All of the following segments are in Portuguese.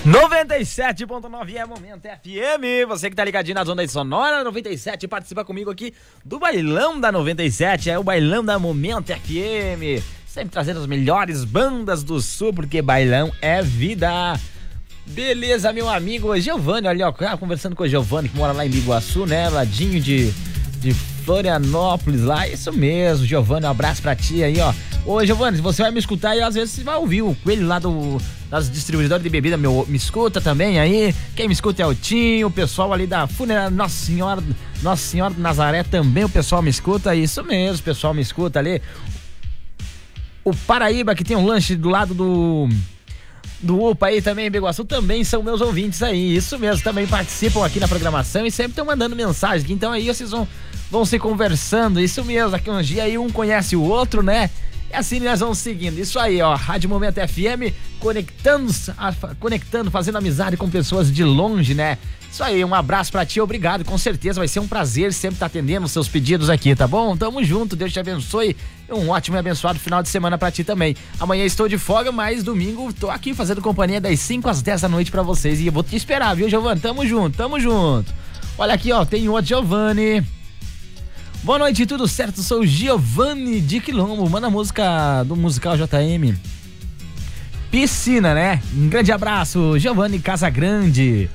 97.9 é Momento FM, você que tá ligadinho na Onda Sonora 97, participa comigo aqui do Bailão da 97, é o Bailão da Momento FM, sempre trazendo as melhores bandas do Sul, porque bailão é vida. Beleza, meu amigo Giovanni, olha, ó, conversando com o Giovanni, que mora lá em Biguaçu, né, ladinho de Florianópolis lá, isso mesmo, Giovanni, um abraço pra ti aí, ó. Ô, Giovanni, você vai me escutar e às vezes você vai ouvir o Coelho lá das distribuidoras de bebida, me escuta também aí. Quem me escuta é o Tinho, o pessoal ali da Funerária Nossa Senhora do Nazaré também, o pessoal me escuta, isso mesmo, o pessoal me escuta ali. O Paraíba, que tem um lanche do lado do UPA aí também, em Biguaçu, também são meus ouvintes aí, isso mesmo, também participam aqui na programação e sempre estão mandando mensagem, então aí vocês vão se conversando, isso mesmo, aqui um dia aí um conhece o outro, né? E assim nós vamos seguindo, isso aí, ó, Rádio Momento FM, conectando, fazendo amizade com pessoas de longe, né? Isso aí, um abraço pra ti, obrigado, com certeza vai ser um prazer sempre estar atendendo os seus pedidos aqui, tá bom? Tamo junto, Deus te abençoe, um ótimo e abençoado final de semana pra ti também. Amanhã estou de folga, mas domingo tô aqui fazendo companhia das 5 às 10 da noite pra vocês e eu vou te esperar, viu, Giovanni? Tamo junto, tamo junto. Olha aqui, ó, tem outro Giovanni. Boa noite, tudo certo? Sou o Giovanni de Quilombo, manda a música do musical JM Piscina, né? Um grande abraço, Giovanni Casagrande,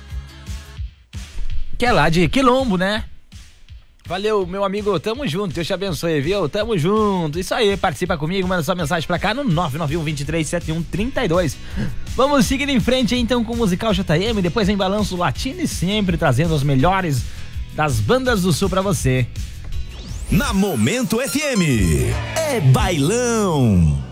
que é lá de Quilombo, né? Valeu, meu amigo, tamo junto, Deus te abençoe, viu? Tamo junto, isso aí, participa comigo, manda sua mensagem pra cá no 991-237132. Vamos seguir em frente então com o musical JM, depois em Balanço Latino e sempre trazendo os melhores das bandas do Sul pra você. Na Momento FM, é bailão.